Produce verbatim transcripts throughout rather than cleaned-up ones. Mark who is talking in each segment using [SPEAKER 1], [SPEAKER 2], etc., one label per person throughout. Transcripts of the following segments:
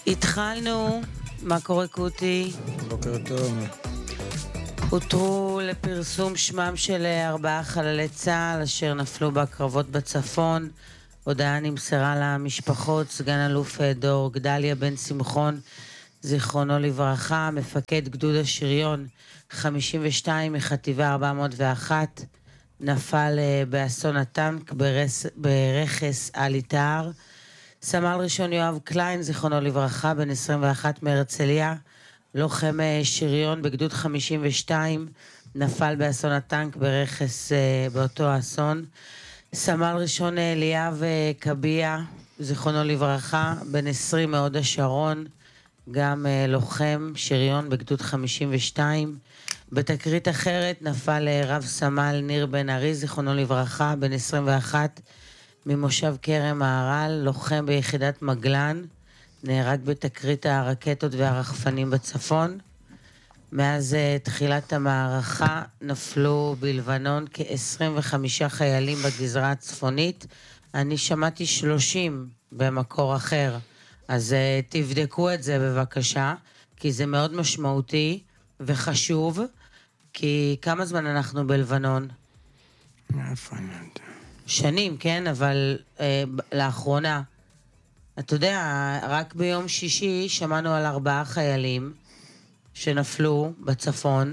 [SPEAKER 1] התחלנו, מה קורה קוטי?
[SPEAKER 2] בוקר טוב.
[SPEAKER 1] הותרו לפרסום שמם של ארבעה חללי צה"ל אשר נפלו בקרבות בצפון. הודעה נמסרה למשפחות. סגן אלוף דור גדליה בן שמחון, זיכרונו לברכה, מפקד גדוד השריון חמישים ושתיים מחטיבה ארבע מאות ואחת, נפל באסון הטנק ברס, ברכס עלי תהר. סמל ראשון יואב קליין, זיכרונו לברכה, בן עשרים ואחת מהרצליה, לוחם שריון בגדוד חמישים ושתיים, נפל באסון הטנק ברכס באותו אסון. סמל ראשון אליאב קביה, זיכרונו לברכה, בן עשרים מהוד השרון, גם לוחם שריון בגדוד חמישים ושתיים. בתקרית אחרת נפל רב סמל ניר בן ארי, זיכרונו לברכה, בן עשרים ואחת, ממושב כרם מהר"ל, לוחם ביחידת מגלן, נהרג בתקרית הרקטות והרחפנים בצפון. מאז תחילת המערכה נפלו בלבנון כ-עשרים וחמישה חיילים בגזרה הצפונית. אני שמעתי שלושים במקור אחר, אז תבדקו את זה בבקשה, כי זה מאוד משמעותי וחשוב. כי כמה זמן אנחנו בלבנון?
[SPEAKER 2] מאיפה אני יודע?
[SPEAKER 1] שנים, כן, אבל אה, לאחרונה, אתה יודע, רק ביום שישי שמענו על ארבעה חיילים שנפלו בצפון.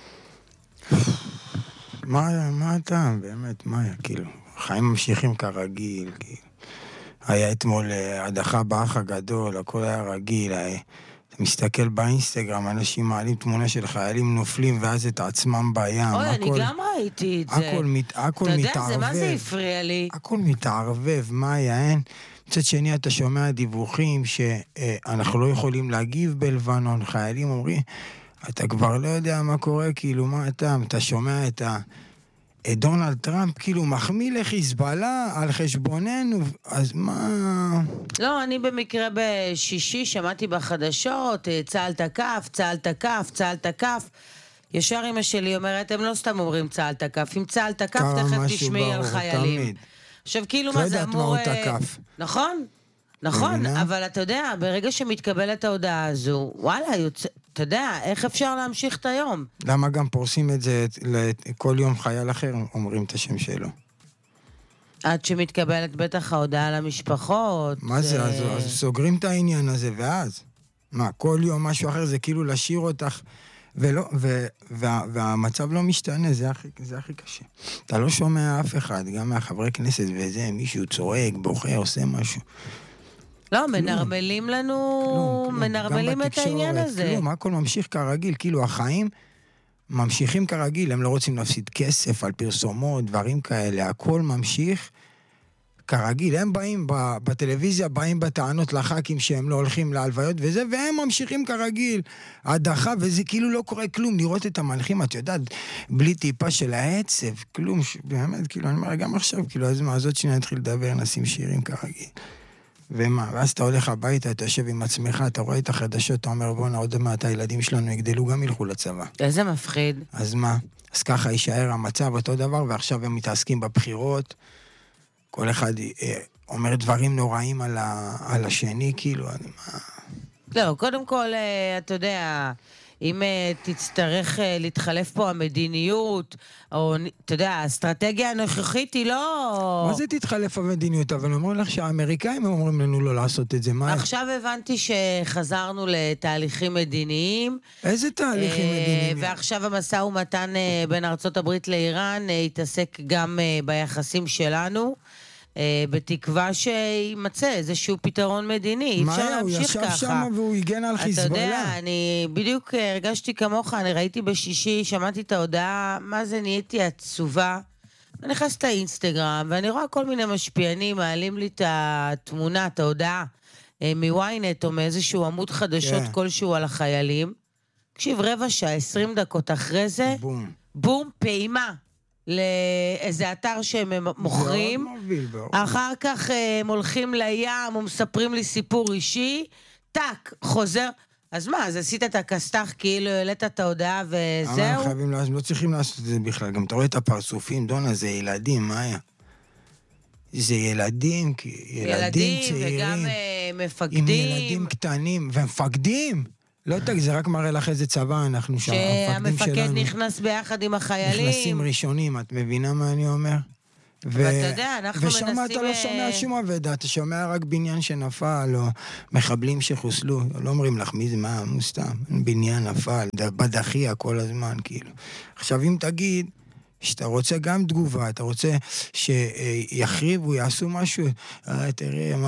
[SPEAKER 2] מה, מה אתה, באמת, מה היה, כאילו, חיים ממשיכים כרגיל, כאילו. היה אתמול הדחה באח הגדול, הכל היה רגיל, היה... אתה מסתכל באינסטגרם, אנשים מעלים תמונה של חיילים נופלים, ואז את עצמם בים.
[SPEAKER 1] אוי,
[SPEAKER 2] הכל,
[SPEAKER 1] אני גם ראיתי את זה.
[SPEAKER 2] הכל, מת, הכל
[SPEAKER 1] אתה
[SPEAKER 2] מתערבב.
[SPEAKER 1] יודע, זה מה זה הפריע לי?
[SPEAKER 2] הכל מתערבב, מה היה, אין? מצד שני, אתה שומע דיווחים שאנחנו לא יכולים להגיב בלבנון, חיילים אומרים, אתה כבר לא יודע מה קורה, כאילו, מה אתה, אתה שומע את ה... דונלד טראמפ כאילו מחמיא לחיזבאללה על חשבוננו, אז מה...
[SPEAKER 1] לא, אני במקרה בשישי שמעתי בחדשות, צהל תקף, צהל תקף, צהל תקף. ישר אמא שלי אומרת, הם לא סתם אומרים צהל תקף, אם צהל תקף תכף תשמעי על חיילים.
[SPEAKER 2] תמיד.
[SPEAKER 1] עכשיו כאילו מה זה אמור...
[SPEAKER 2] לא יודעת מה הוא תקף.
[SPEAKER 1] נכון, נכון, אבל אתה יודע, ברגע שמתקבלת ההודעה הזו, וואלה, יוצא... אתה יודע, איך אפשר להמשיך את היום?
[SPEAKER 2] למה גם פורסים את זה, כל יום חייל אחר אומרים את השם שלו?
[SPEAKER 1] עד שמתקבלת בטח ההודעה למשפחות.
[SPEAKER 2] מה זה, אז, אז סוגרים את העניין הזה, ואז? מה, כל יום משהו אחר, זה כאילו לשיר אותך, ולא, ו, וה, והמצב לא משתנה, זה הכי, זה הכי קשה. אתה לא שומע אף אחד, גם מהחברי כנסת וזה, מישהו צועק, בוכה, עושה משהו.
[SPEAKER 1] לא, מנרמלים לנו, מנרמלים את העניין הזה.
[SPEAKER 2] כלום, הכל ממשיך כרגיל, כאילו החיים ממשיכים כרגיל, הם לא רוצים להפסיד כסף על פרסומות, דברים כאלה, הכל ממשיך כרגיל. הם באים בטלוויזיה, באים בטענות לח"כים שהם לא הולכים להלוויות וזה, והם ממשיכים כרגיל, הדחה, וזה כאילו לא קורה כלום, לראות את המלכים, את יודעת, בלי טיפה של העצב, כלום, באמת, כאילו, אני אומר, גם עכשיו, כאילו, אז מה, זאת שנייה נתחיל לדבר, נשים שירים כרגיל. ומה, ואז אתה הולך הביתה, אתה יושב עם עצמך, אתה רואה את החדשות, אתה אומר, בוא נעוד מעט, הילדים שלנו יגדלו, גם ילכו לצבא.
[SPEAKER 1] איזה מפחיד.
[SPEAKER 2] אז מה? אז ככה יישאר המצב אותו דבר, ועכשיו הם מתעסקים בבחירות, כל אחד אה, אומר דברים נוראים על, ה, על השני, כאילו, אני מה...
[SPEAKER 1] לא, קודם כל, אתה יודע... אם uh, תצטרך uh, להתחלף פה המדיניות, או, אתה יודע, האסטרטגיה הנוכחית היא לא...
[SPEAKER 2] מה זה תתחלף המדיניות? אבל אומרים לך שהאמריקאים אומרים לנו לא לעשות את זה, מה?
[SPEAKER 1] עכשיו הבנתי שחזרנו לתהליכים מדיניים.
[SPEAKER 2] איזה תהליכים uh, מדיניים?
[SPEAKER 1] ועכשיו המשא ומתן uh, בין ארצות הברית לאיראן uh, יתעסק גם uh, ביחסים שלנו. Uh, בתקווה שימצא איזשהו פתרון מדיני.
[SPEAKER 2] מה היה? הוא ישב שם והוא הגן על חיזבאללה.
[SPEAKER 1] אתה יודע, אני בדיוק הרגשתי כמוך, אני ראיתי בשישי, שמעתי את ההודעה, מה זה, נהייתי עצובה. אני נכנסת לאינסטגרם, ואני רואה כל מיני משפיענים, מעלים לי את התמונה, את ההודעה, מוויינט או מאיזשהו עמוד חדשות
[SPEAKER 2] כן.
[SPEAKER 1] כלשהו על החיילים. תקשיב, רבע שעה, עשרים דקות אחרי זה,
[SPEAKER 2] בום.
[SPEAKER 1] בום, פעימה. לאיזה אתר שהם מוכרים, אחר כך הם הולכים לים ומספרים לי סיפור אישי, טק, חוזר, אז מה, אז עשית את הכסתח כאילו העלית את ההודעה וזהו?
[SPEAKER 2] חייבים, לא צריכים לעשות את זה בכלל, גם אתה רואה את הפרצופים, דונה, זה ילדים, מה היה? זה ילדים, ילדים, ילדים צעירים.
[SPEAKER 1] וגם uh, מפקדים.
[SPEAKER 2] עם ילדים קטנים, ומפקדים. לא תגיד, זה רק מראה לך איזה צבא אנחנו שם, המפקדים שלנו.
[SPEAKER 1] שהמפקד נכנס ביחד עם החיילים.
[SPEAKER 2] נכנסים ראשונים, את מבינה מה אני אומר?
[SPEAKER 1] ואתה יודע, אנחנו מנסים...
[SPEAKER 2] ושם אתה לא שומע שום עבודה, אתה שומע רק בניין שנפל, או מחבלים שחוסלו, לא אומרים לך מי זה, מה, מוסתם, בניין נפל, בדחיה כל הזמן, כאילו. עכשיו, אם תגיד, שאתה רוצה גם תגובה, אתה רוצה שיחריבו, יעשו משהו, אה, תראה, מה